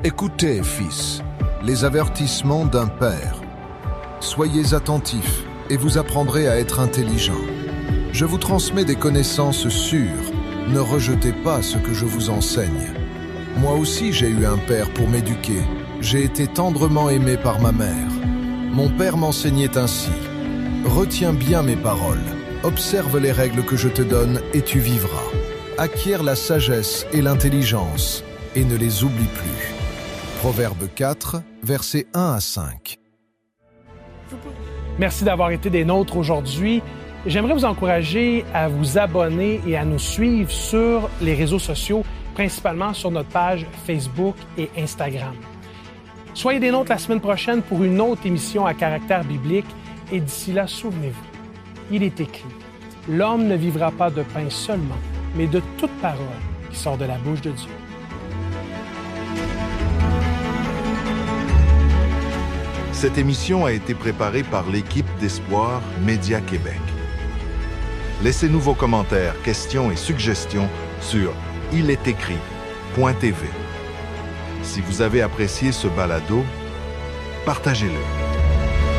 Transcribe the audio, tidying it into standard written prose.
Écoutez, fils, les avertissements d'un père. Soyez attentifs et vous apprendrez à être intelligent. Je vous transmets des connaissances sûres. Ne rejetez pas ce que je vous enseigne. Moi aussi, j'ai eu un père pour m'éduquer. J'ai été tendrement aimé par ma mère. Mon père m'enseignait ainsi. Retiens bien mes paroles. Observe les règles que je te donne et tu vivras. Acquiers la sagesse et l'intelligence et ne les oublie plus. Proverbe 4, versets 1 à 5. Merci d'avoir été des nôtres aujourd'hui. J'aimerais vous encourager à vous abonner et à nous suivre sur les réseaux sociaux, principalement sur notre page Facebook et Instagram. Soyez des nôtres la semaine prochaine pour une autre émission à caractère biblique et d'ici là, souvenez-vous, il est écrit « L'homme ne vivra pas de pain seulement, mais de toute parole qui sort de la bouche de Dieu. » Cette émission a été préparée par l'équipe d'Espoir Média Québec. Laissez-nous vos commentaires, questions et suggestions sur ilestécrit.tv. Si vous avez apprécié ce balado, partagez-le.